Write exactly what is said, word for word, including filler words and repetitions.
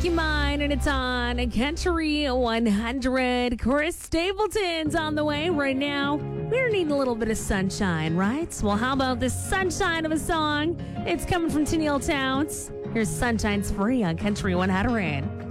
Make You Mine, and it's on Country one hundred. Chris Stapleton's on the way right now. We're needing a little bit of sunshine, right? Well, how about this sunshine of a song? It's coming from Tennille Towns. Here's Sunshine's Free on Country one hundred.